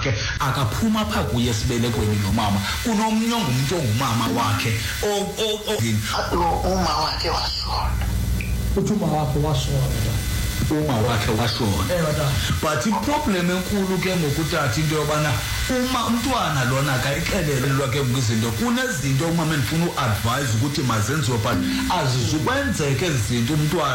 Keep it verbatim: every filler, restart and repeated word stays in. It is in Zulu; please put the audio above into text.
wakhe akaphuma pha kuye esibelekweni nomama kunomnye ongumuntu ongumama wakhe uma wakhe washona uthuma wakhe washona uma wakhe washona but iproblem enkulu ke ngokuthatha into yobana uma umntwana lona akayixelele lwakhe ngezinto kunezinto umama endifuna uadvise ukuthi mazenziwe but azizukwenzeka izinto umntwana